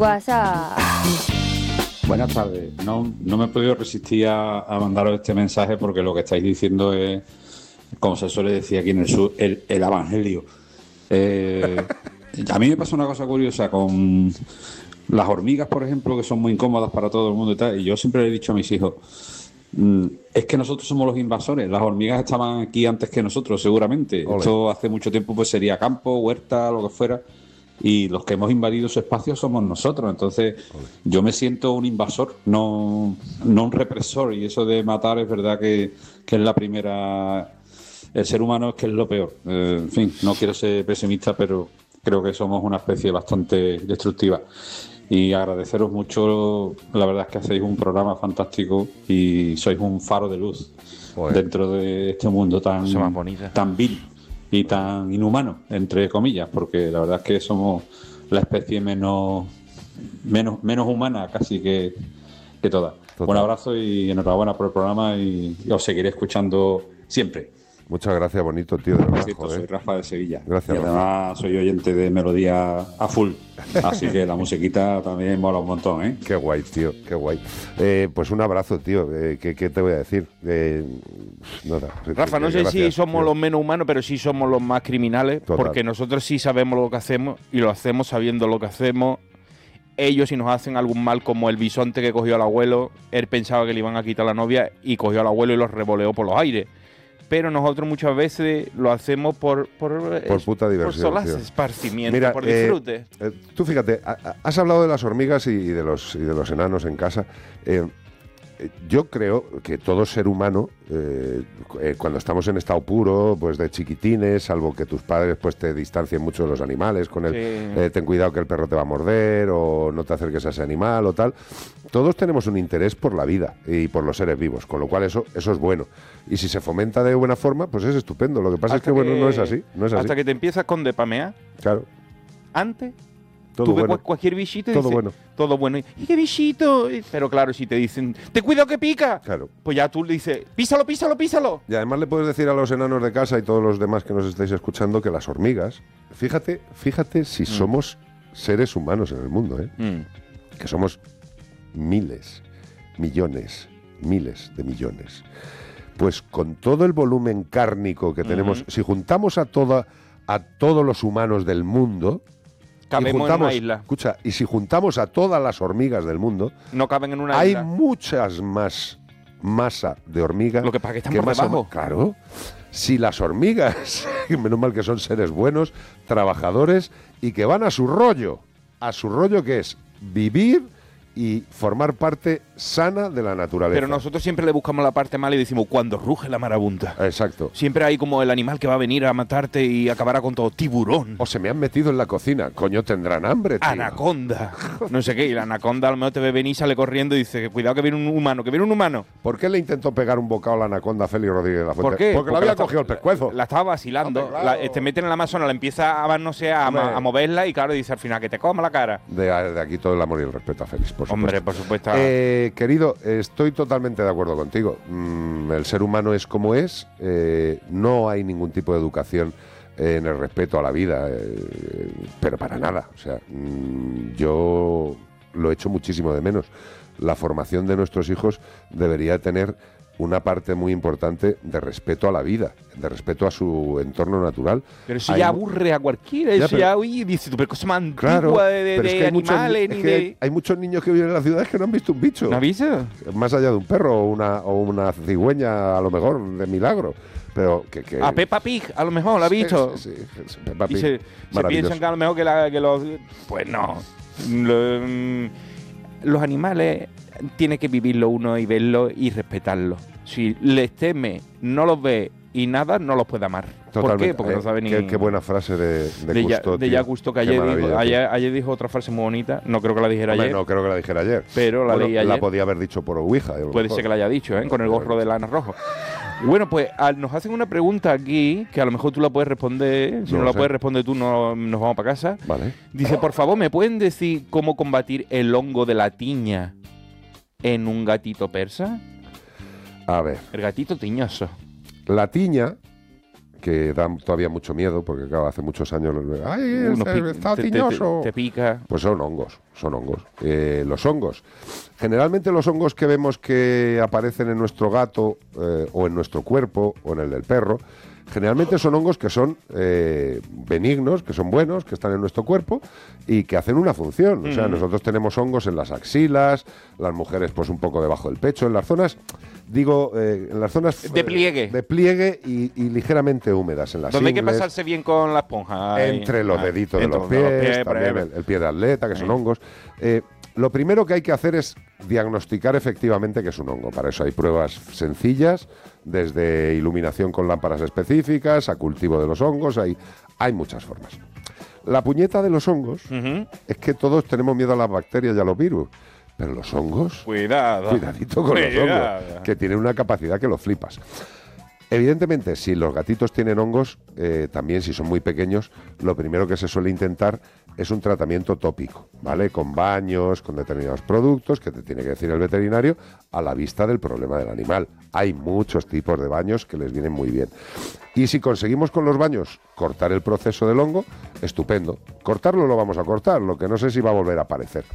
WhatsApp. Buenas tardes. No me he podido resistir a mandaros este mensaje porque lo que estáis diciendo es, como se suele decir aquí en el sur, el evangelio. A mí me pasa una cosa curiosa con las hormigas, por ejemplo, que son muy incómodas para todo el mundo y tal. Y yo siempre le he dicho a mis hijos, es que nosotros somos los invasores. Las hormigas estaban aquí antes que nosotros, seguramente. Ole. Esto hace mucho tiempo pues sería campo, huerta, lo que fuera. Y los que hemos invadido su espacio somos nosotros. Entonces, yo me siento un invasor, no un represor. Y eso de matar es verdad que es la primera. El ser humano es que es lo peor. En fin, no quiero ser pesimista, pero creo que somos una especie bastante destructiva. Y agradeceros mucho, la verdad es que hacéis un programa fantástico y sois un faro de luz dentro de este mundo tan vil y tan inhumano, entre comillas, porque la verdad es que somos la especie menos humana casi que todas. Total. Un abrazo y enhorabuena por el programa y os seguiré escuchando siempre. Muchas gracias, bonito, tío. De verdad, Soy Rafa de Sevilla. Gracias, y además soy oyente de Melodía a full. Así que la musiquita también mola un montón, ¿eh? Qué guay, tío, qué guay. Pues un abrazo, tío. ¿Qué te voy a decir? Nada. Rafa, no sé Gracias, si somos tío. los menos humanos, pero sí somos los más criminales, Total. porque nosotros sí sabemos lo que hacemos y lo hacemos sabiendo lo que hacemos. Ellos, si nos hacen algún mal, como el bisonte que cogió al abuelo, él pensaba que le iban a quitar la novia y cogió al abuelo y lo revoleó por los aires. Pero nosotros muchas veces lo hacemos por puta diversión, por solaz, tío. esparcimiento, Mira, por disfrute. Tú fíjate, has hablado de las hormigas y de los enanos en casa. Yo creo que todo ser humano, cuando estamos en estado puro, pues de chiquitines, salvo que tus padres pues te distancien mucho de los animales, con el ten cuidado que el perro te va a morder, o no te acerques a ese animal o tal, todos tenemos un interés por la vida y por los seres vivos, con lo cual eso es bueno. Y si se fomenta de buena forma, pues es estupendo. Lo que pasa es que bueno, no es así. Hasta que te empiezas con depamear. Claro. Antes... Todo tú ves bueno. cualquier bichito y Todo dices, bueno. todo bueno. ¿Y qué bichito? Pero claro, si te dicen, ¡te cuidado que pica! Claro. Pues ya tú le dices, ¡písalo, písalo, písalo! Y además le puedes decir a los enanos de casa y todos los demás que nos estáis escuchando que las hormigas, fíjate si somos seres humanos en el mundo, que somos miles de millones. Pues con todo el volumen cárnico que tenemos, si juntamos a todos los humanos del mundo, cabemos en una isla. Escucha, y si juntamos a todas las hormigas del mundo, no caben en una hay isla. muchas más masa de hormigas. Lo que pasa es que están por debajo. Claro. Si las hormigas, menos mal que son seres buenos, trabajadores y que van a su rollo que es vivir y formar parte sana de la naturaleza. Pero nosotros siempre le buscamos la parte mala y decimos, cuando ruge la marabunta. Exacto. Siempre hay como el animal que va a venir a matarte y acabará con todo. Tiburón. O se me han metido en la cocina. Coño, tendrán hambre, tío. Anaconda. No sé qué. Y la anaconda a lo mejor te ve venir y sale corriendo y dice, cuidado que viene un humano, que viene un humano. ¿Por qué le intentó pegar un bocado a la anaconda a Félix Rodríguez de la Fuente? ¿Por qué? Porque le había cogido el pescuezo. La estaba vacilando. Hombre, claro. Te meten en la Amazona, la empieza a, no sé, a moverla y claro, dice al final que te coma la cara. De aquí todo el amor y el respeto a Félix, por supuesto. Hombre, por supuesto. Querido, estoy totalmente de acuerdo contigo. El ser humano es como es. No hay ningún tipo de educación en el respeto a la vida, pero para nada. O sea, yo lo echo muchísimo de menos. La formación de nuestros hijos debería tener una parte muy importante de respeto a la vida, de respeto a su entorno natural. Pero eso ya aburre a cualquiera, eso ya, oye, dice, pero cosa más antigua de animales. Hay muchos niños que viven en las ciudades que no han visto un bicho. ¿No has visto? Más allá de un perro o una cigüeña, a lo mejor, de milagro. Pero que a Peppa Pig, a lo mejor, ¿la has visto? Sí, Peppa Pig. Y se piensan que a lo mejor que los... Pues no. Los animales tiene que vivirlo uno y verlo y respetarlo. Si les teme, no los ve y nada, no los puede amar. Totalmente. ¿Por qué? Porque no sabe ni... Qué buena frase de Cousteau, de Jacques Cousteau, que ayer dijo otra frase muy bonita. No creo que la dijera ayer. No creo que la dijera ayer. Pero la leí ayer. La podía haber dicho por Ouija. Puede ser que la haya dicho, con el gorro de lana rojo. Bueno, pues nos hacen una pregunta aquí, que a lo mejor tú la puedes responder. Si no la puedes responder tú, nos vamos para casa. Vale. Dice, por favor, ¿me pueden decir cómo combatir el hongo de la tiña en un gatito persa? A ver. El gatito tiñoso. La tiña, que dan todavía mucho miedo, porque claro, hace muchos años, ¡ay, está te tiñoso! te pica. Pues son hongos. Los hongos. Generalmente los hongos que vemos que aparecen en nuestro gato o en nuestro cuerpo o en el del perro, generalmente son hongos que son benignos, que son buenos, que están en nuestro cuerpo y que hacen una función. O sea, nosotros tenemos hongos en las axilas, las mujeres pues un poco debajo del pecho, en las zonas, en las zonas de pliegue. De pliegue y ligeramente húmedas, en las Donde hay que ingles, pasarse bien con la esponja. entre los deditos de los pies, también el pie de atleta, que son hongos. Lo primero que hay que hacer es diagnosticar efectivamente que es un hongo. Para eso hay pruebas sencillas, desde iluminación con lámparas específicas a cultivo de los hongos, hay muchas formas. La puñeta de los hongos es que todos tenemos miedo a las bacterias y a los virus, pero los hongos, cuidadito con los hongos, que tienen una capacidad que los flipas. Evidentemente, si los gatitos tienen hongos, también si son muy pequeños, lo primero que se suele intentar es un tratamiento tópico, ¿vale? Con baños, con determinados productos, que te tiene que decir el veterinario, a la vista del problema del animal. Hay muchos tipos de baños que les vienen muy bien. Y si conseguimos con los baños cortar el proceso del hongo, estupendo. Cortarlo lo vamos a cortar, lo que no sé si va a volver a aparecer.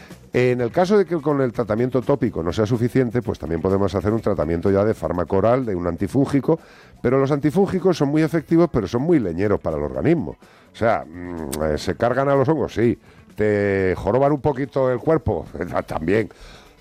En el caso de que con el tratamiento tópico no sea suficiente, pues también podemos hacer un tratamiento ya de fármaco oral, de un antifúngico, pero los antifúngicos son muy efectivos, pero son muy leñeros para el organismo. O sea, ¿se cargan a los hongos? Sí. ¿Te joroban un poquito el cuerpo? También.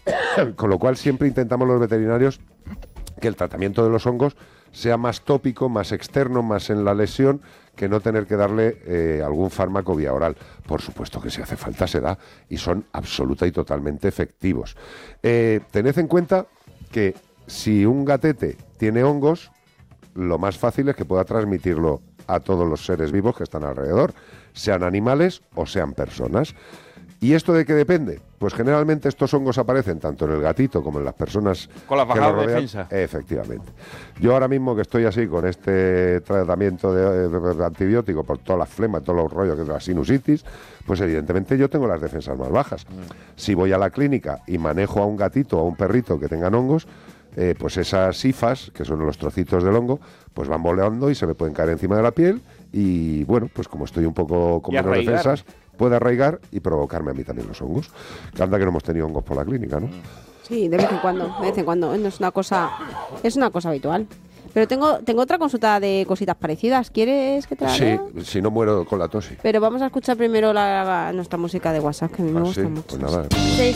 Con lo cual siempre intentamos los veterinarios que el tratamiento de los hongos sea más tópico, más externo, más en la lesión, que no tener que darle algún fármaco vía oral. Por supuesto que si hace falta se da y son absoluta y totalmente efectivos. Tened en cuenta que si un gatete tiene hongos, lo más fácil es que pueda transmitirlo a todos los seres vivos que están alrededor, sean animales o sean personas. ¿Y esto de qué depende? Pues generalmente estos hongos aparecen tanto en el gatito como en las personas con las que lo bajadas de rodean. defensa. Efectivamente. Yo ahora mismo que estoy así con este tratamiento de antibiótico por todas las flemas, todos los rollos que es la sinusitis, pues evidentemente yo tengo las defensas más bajas. Si voy a la clínica y manejo a un gatito o a un perrito que tengan hongos, pues esas sifas, que son los trocitos del hongo, pues van volando y se me pueden caer encima de la piel y bueno, pues como estoy un poco con menos defensas, puede arraigar y provocarme a mí también los hongos. Que anda que no hemos tenido hongos por la clínica, ¿no? Sí, de vez en cuando, no es una cosa habitual. Pero tengo otra consulta de cositas parecidas. ¿Quieres que te la lea? Sí, si no muero con la tos, sí. Pero vamos a escuchar primero nuestra música de WhatsApp, que a mí me gusta mucho. Pues nada.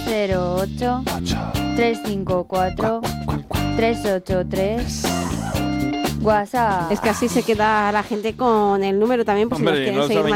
608-354-383. WhatsApp. Es que así se queda la gente con el número también, pues si nos quieren seguir